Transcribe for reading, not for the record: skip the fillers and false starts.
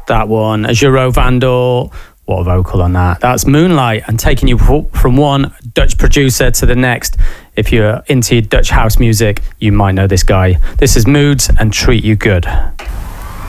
That one, Juro Vandal. What a vocal on that. That's Moonlight, and taking you from one Dutch producer to the next. If you're into Dutch house music, you might know this guy. This is Moods and Treat You Good.